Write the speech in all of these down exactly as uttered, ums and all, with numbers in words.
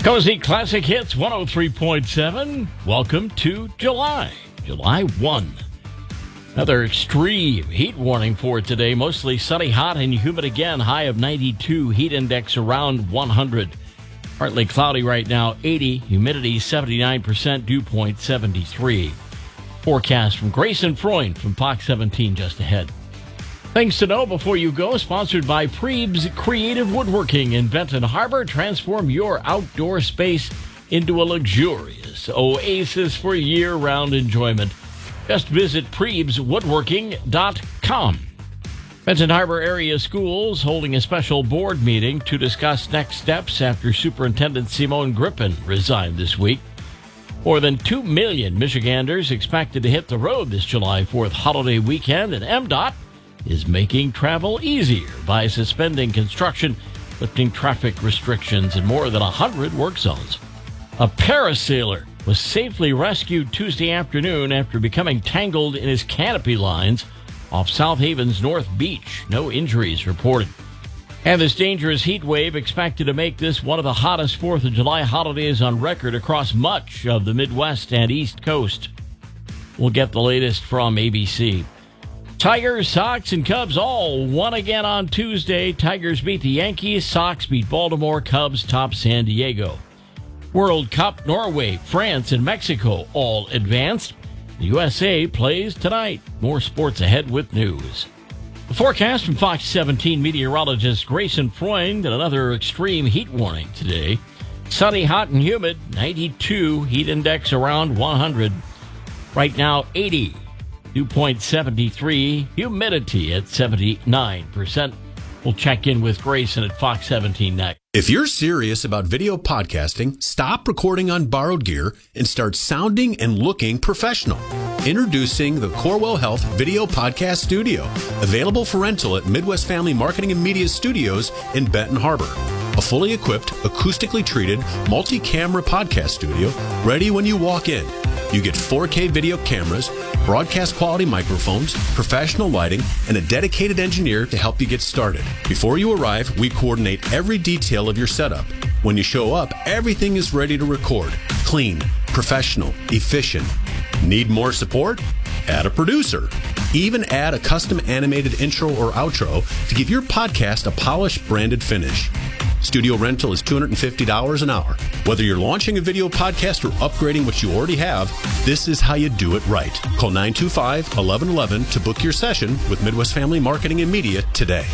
Cozy Classic Hits one oh three point seven. Welcome to July, July first. Another extreme heat warning for today. Mostly sunny, hot, and humid again. High of ninety-two, heat index around one hundred. Partly cloudy right now, eighty. Humidity seventy-nine percent, dew point seventy-three. Forecast from Grayson Freund from Fox seventeen just ahead. Things to know before you go, sponsored by Prebes Creative Woodworking in Benton Harbor. Transform your outdoor space into a luxurious oasis for year-round enjoyment. Just visit Prebes Woodworking dot com. Benton Harbor area schools holding a special board meeting to discuss next steps after Superintendent Simone Griffin resigned this week. More than two million Michiganders expected to hit the road this July fourth holiday weekend, and M DOT is making travel easier by suspending construction, lifting traffic restrictions in more than one hundred work zones. A parasailer was safely rescued Tuesday afternoon after becoming tangled in his canopy lines off South Haven's North Beach. No injuries reported. And this dangerous heat wave expected to make this one of the hottest fourth of July holidays on record across much of the Midwest and East Coast. We'll get the latest from A B C. Tigers, Sox, and Cubs all won again on Tuesday. Tigers beat the Yankees. Sox beat Baltimore. Cubs top San Diego. World Cup, Norway, France, and Mexico all advanced. The U S A plays tonight. More sports ahead with news. The forecast from Fox seventeen meteorologist Grayson Freund, and another extreme heat warning today. Sunny, hot, and humid, ninety-two, heat index around one hundred. Right now, eighty. Dew point seventy-three, humidity at seventy-nine percent. We'll check in with Grayson at Fox seventeen next. If you're serious about video podcasting, stop recording on borrowed gear and start sounding and looking professional. Introducing the Corewell Health Video Podcast Studio, available for rental at Midwest Family Marketing and Media Studios in Benton Harbor. A fully equipped, acoustically treated, multi-camera podcast studio ready when you walk in. You get four K video cameras, broadcast quality microphones, professional lighting, and a dedicated engineer to help you get started. Before you arrive, we coordinate every detail of your setup. When you show up, everything is ready to record. Clean, professional, efficient. Need more support? Add a producer. Even add a custom animated intro or outro to give your podcast a polished, branded finish. Studio rental is two hundred fifty dollars an hour. Whether you're launching a video podcast or upgrading what you already have, this is how you do it right. Call nine two five, one one one one to book your session with Midwest Family Marketing and Media today.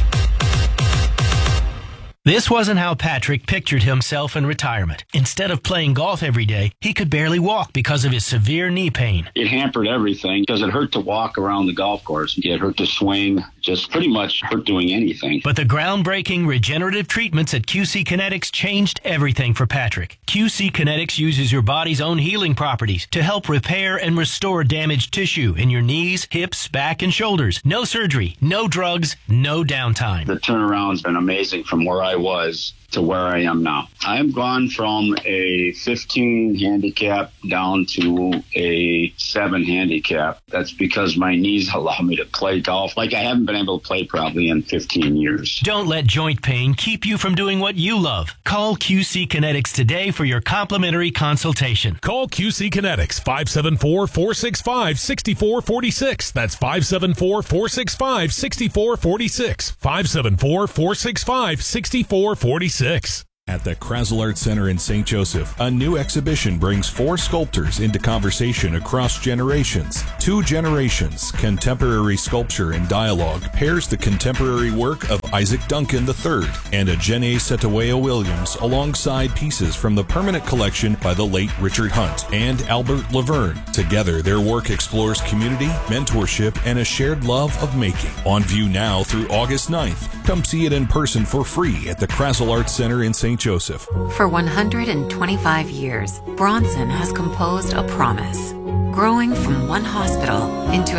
This wasn't how Patrick pictured himself in retirement. Instead of playing golf every day, he could barely walk because of his severe knee pain. It hampered everything because it hurt to walk around the golf course. It hurt to swing, just pretty much hurt doing anything. But the groundbreaking regenerative treatments at Q C Kinetics changed everything for Patrick. Q C Kinetics uses your body's own healing properties to help repair and restore damaged tissue in your knees, hips, back, and shoulders. No surgery, no drugs, no downtime. The turnaround's been amazing from where I was to where I am now. I've gone from a fifteen handicap down to a seven handicap. That's because my knees allow me to play golf like I haven't been able to play probably in fifteen years. Don't let joint pain keep you from doing what you love. Call Q C Kinetics today for your complimentary consultation. Call Q C Kinetics, five seven four, four six five, six four four six. That's five seven four, four six five, six four four six. five seven four, four six five, six four four six. At the Krasl Art Center in Saint Joseph, a new exhibition brings four sculptors into conversation across generations. Two generations, contemporary sculpture and dialogue, pairs the contemporary work of Isaac Duncan the third and Ajene Setawaya Williams alongside pieces from the permanent collection by the late Richard Hunt and Albert Laverne. Together, their work explores community, mentorship, and a shared love of making. On view now through August ninth. Come see it in person for free at the Krasl Art Center in Saint Joseph. For one hundred twenty-five years, Bronson has composed a promise, growing from one hospital into